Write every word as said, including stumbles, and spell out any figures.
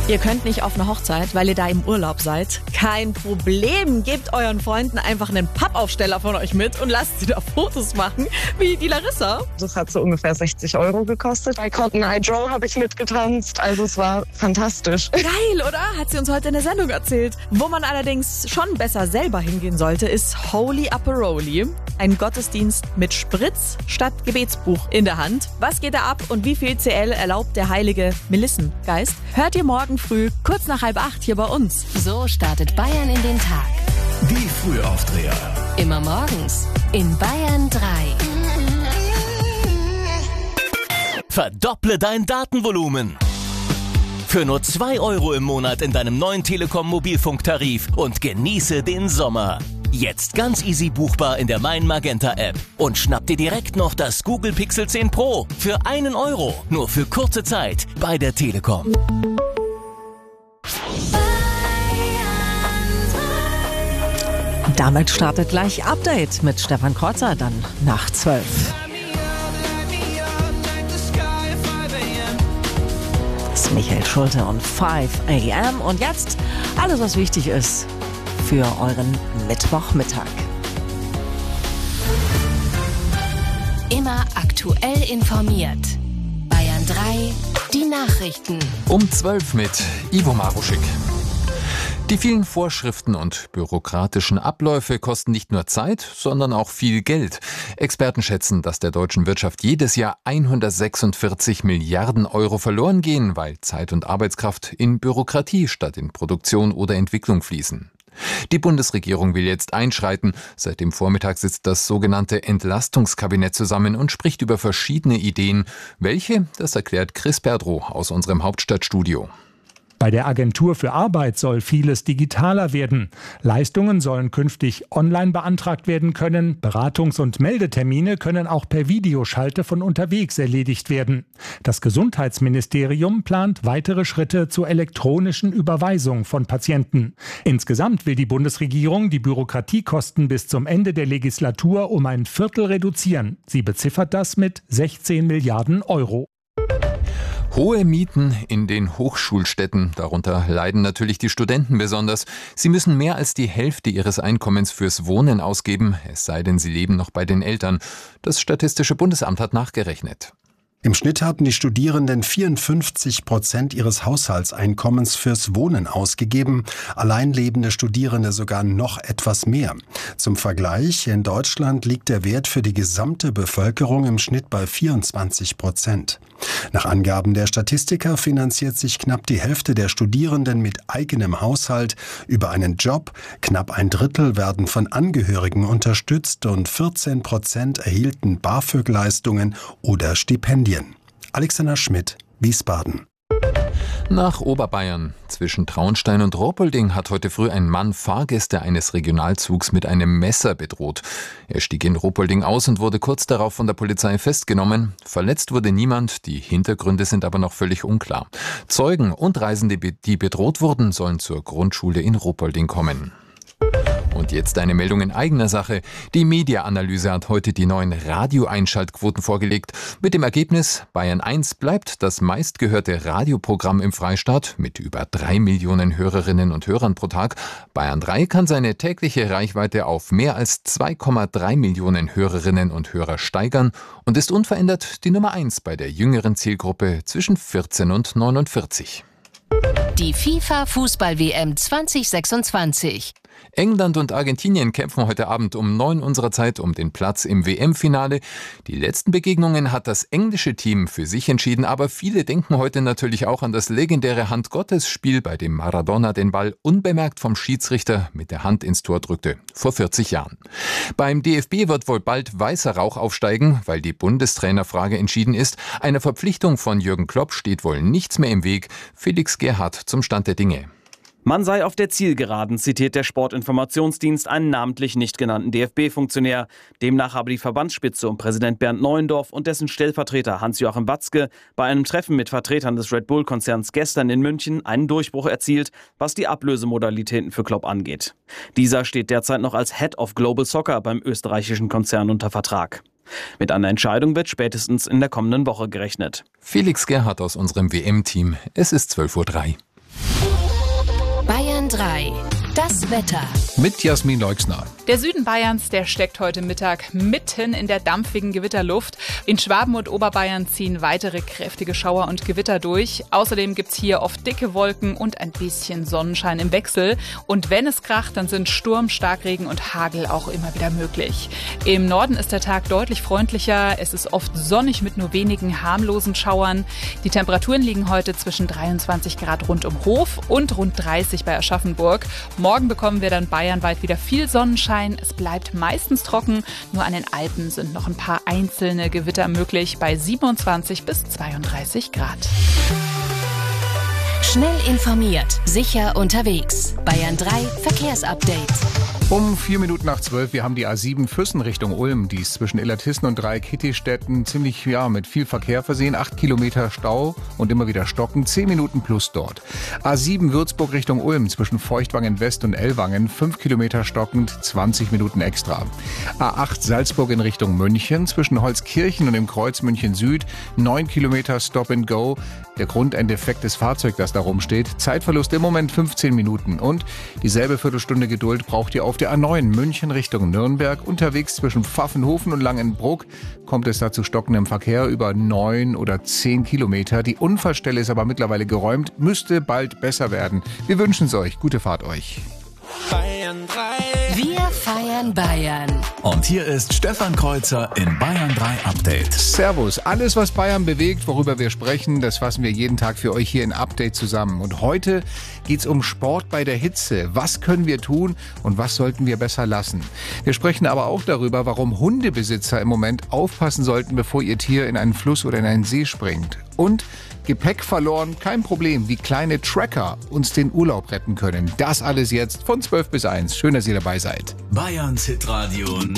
Ihr könnt nicht auf eine Hochzeit, weil ihr da im Urlaub seid. Kein Problem. Gebt euren Freunden einfach einen Pappaufsteller von euch mit und lasst sie da Fotos machen, wie die Larissa. Das hat so ungefähr sechzig Euro gekostet. Bei Cotton Eye Joe habe ich mitgetanzt. Also es war fantastisch. Geil, oder? Hat sie uns heute in der Sendung erzählt. Wo man allerdings schon besser selber hingehen sollte, ist Holy Aperoli. Ein Gottesdienst mit Spritz statt Gebetsbuch in der Hand. Was geht da ab und wie viel C L erlaubt der heilige Melissengeist? Hört ihr morgen früh, kurz nach halb acht hier bei uns. So startet Bayern in den Tag. Die Frühaufdreher. Immer morgens in Bayern drei. Verdopple dein Datenvolumen. Für nur zwei Euro im Monat in deinem neuen Telekom-Mobilfunktarif und genieße den Sommer. Jetzt ganz easy buchbar in der Mein Magenta App. Und schnapp dir direkt noch das Google Pixel zehn Pro für einen Euro. Nur für kurze Zeit bei der Telekom. Damit startet gleich Update mit Stefan Kreuzer, dann nach zwölf. Das ist Michael Schulte und fünf a m. Und jetzt alles, was wichtig ist für euren Mittwochmittag. Immer aktuell informiert. Bayern drei, die Nachrichten. Um zwölf mit Ivo Maruschik. Die vielen Vorschriften und bürokratischen Abläufe kosten nicht nur Zeit, sondern auch viel Geld. Experten schätzen, dass der deutschen Wirtschaft jedes Jahr hundertsechsundvierzig Milliarden Euro verloren gehen, weil Zeit und Arbeitskraft in Bürokratie statt in Produktion oder Entwicklung fließen. Die Bundesregierung will jetzt einschreiten. Seit dem Vormittag sitzt das sogenannte Entlastungskabinett zusammen und spricht über verschiedene Ideen. Welche? Das erklärt Chris Perdrow aus unserem Hauptstadtstudio. Bei der Agentur für Arbeit soll vieles digitaler werden. Leistungen sollen künftig online beantragt werden können. Beratungs- und Meldetermine können auch per Videoschalte von unterwegs erledigt werden. Das Gesundheitsministerium plant weitere Schritte zur elektronischen Überweisung von Patienten. Insgesamt will die Bundesregierung die Bürokratiekosten bis zum Ende der Legislatur um ein Viertel reduzieren. Sie beziffert das mit sechzehn Milliarden Euro. Hohe Mieten in den Hochschulstädten, darunter leiden natürlich die Studenten besonders. Sie müssen mehr als die Hälfte ihres Einkommens fürs Wohnen ausgeben, es sei denn, sie leben noch bei den Eltern. Das Statistische Bundesamt hat nachgerechnet. Im Schnitt haben die Studierenden vierundfünfzig Prozent ihres Haushaltseinkommens fürs Wohnen ausgegeben, alleinlebende Studierende sogar noch etwas mehr. Zum Vergleich, in Deutschland liegt der Wert für die gesamte Bevölkerung im Schnitt bei vierundzwanzig Prozent. Nach Angaben der Statistiker finanziert sich knapp die Hälfte der Studierenden mit eigenem Haushalt über einen Job, knapp ein Drittel werden von Angehörigen unterstützt und vierzehn Prozent erhielten BAföG-Leistungen oder Stipendien. Alexander Schmidt, Wiesbaden. Nach Oberbayern. Zwischen Traunstein und Ruhpolding hat heute früh ein Mann Fahrgäste eines Regionalzugs mit einem Messer bedroht. Er stieg in Ruhpolding aus und wurde kurz darauf von der Polizei festgenommen. Verletzt wurde niemand, die Hintergründe sind aber noch völlig unklar. Zeugen und Reisende, die bedroht wurden, sollen zur Grundschule in Ruhpolding kommen. Und jetzt eine Meldung in eigener Sache. Die Media-Analyse hat heute die neuen Radio-Einschaltquoten vorgelegt. Mit dem Ergebnis, Bayern eins bleibt das meistgehörte Radioprogramm im Freistaat mit über drei Millionen Hörerinnen und Hörern pro Tag. Bayern drei kann seine tägliche Reichweite auf mehr als zwei Komma drei Millionen Hörerinnen und Hörer steigern und ist unverändert die Nummer eins bei der jüngeren Zielgruppe zwischen vierzehn und neunundvierzig. Die FIFA-Fußball-W M zwanzig sechsundzwanzig. England und Argentinien kämpfen heute Abend um neun unserer Zeit um den Platz im W M-Finale. Die letzten Begegnungen hat das englische Team für sich entschieden, aber viele denken heute natürlich auch an das legendäre Hand-Gottes-Spiel, bei dem Maradona den Ball unbemerkt vom Schiedsrichter mit der Hand ins Tor drückte, vor vierzig Jahren. Beim D F B wird wohl bald weißer Rauch aufsteigen, weil die Bundestrainerfrage entschieden ist. Einer Verpflichtung von Jürgen Klopp steht wohl nichts mehr im Weg. Felix Gerhardt zum Stand der Dinge. Man sei auf der Zielgeraden, zitiert der Sportinformationsdienst einen namentlich nicht genannten D F B-Funktionär. Demnach habe die Verbandsspitze um Präsident Bernd Neuendorf und dessen Stellvertreter Hans-Joachim Watzke bei einem Treffen mit Vertretern des Red Bull-Konzerns gestern in München einen Durchbruch erzielt, was die Ablösemodalitäten für Klopp angeht. Dieser steht derzeit noch als Head of Global Soccer beim österreichischen Konzern unter Vertrag. Mit einer Entscheidung wird spätestens in der kommenden Woche gerechnet. Felix Gerhardt aus unserem W M-Team. Es ist zwölf Uhr drei. drei. Das Wetter. Mit Jasmin Leixner. Der Süden Bayerns, der steckt heute Mittag mitten in der dampfigen Gewitterluft. In Schwaben und Oberbayern ziehen weitere kräftige Schauer und Gewitter durch. Außerdem gibt's hier oft dicke Wolken und ein bisschen Sonnenschein im Wechsel. Und wenn es kracht, dann sind Sturm, Starkregen und Hagel auch immer wieder möglich. Im Norden ist der Tag deutlich freundlicher. Es ist oft sonnig mit nur wenigen harmlosen Schauern. Die Temperaturen liegen heute zwischen dreiundzwanzig Grad rund um Hof und rund dreißig bei Aschaffenburg. Morgen bekommen wir dann bayernweit wieder viel Sonnenschein. Es bleibt meistens trocken. Nur an den Alpen sind noch ein paar einzelne Gewitter möglich bei siebenundzwanzig bis zweiunddreißig Grad. Schnell informiert, sicher unterwegs. Bayern drei Verkehrsupdate. Um vier Minuten nach zwölf, wir haben die A sieben Füssen Richtung Ulm. Die ist zwischen Illertissen und Dreieck-Kittistädten ziemlich, ja, mit viel Verkehr versehen. Acht Kilometer Stau und immer wieder Stocken. Zehn Minuten plus dort. A sieben Würzburg Richtung Ulm zwischen Feuchtwangen West und Ellwangen. Fünf Kilometer stockend, zwanzig Minuten extra. A acht Salzburg in Richtung München zwischen Holzkirchen und dem Kreuz München Süd. Neun Kilometer Stop and Go. Der Grund ein defektes Fahrzeug, das da rumsteht. Zeitverlust im Moment fünfzehn Minuten. Und dieselbe Viertelstunde Geduld braucht ihr auf der A neun München Richtung Nürnberg. Unterwegs zwischen Pfaffenhofen und Langenbruck kommt es da zu stockendem Verkehr über neun oder zehn Kilometer. Die Unfallstelle ist aber mittlerweile geräumt, müsste bald besser werden. Wir wünschen es euch. Gute Fahrt euch. Bayern drei. Wir feiern Bayern. Und hier ist Stefan Kreuzer in Bayern drei Update. Servus. Alles, was Bayern bewegt, worüber wir sprechen, das fassen wir jeden Tag für euch hier in Update zusammen. Und heute geht's um Sport bei der Hitze. Was können wir tun und was sollten wir besser lassen? Wir sprechen aber auch darüber, warum Hundebesitzer im Moment aufpassen sollten, bevor ihr Tier in einen Fluss oder in einen See springt. Und Gepäck verloren, kein Problem, wie kleine Tracker uns den Urlaub retten können. Das alles jetzt von zwölf bis eins. Schön, dass ihr dabei seid. Bayerns Hitradio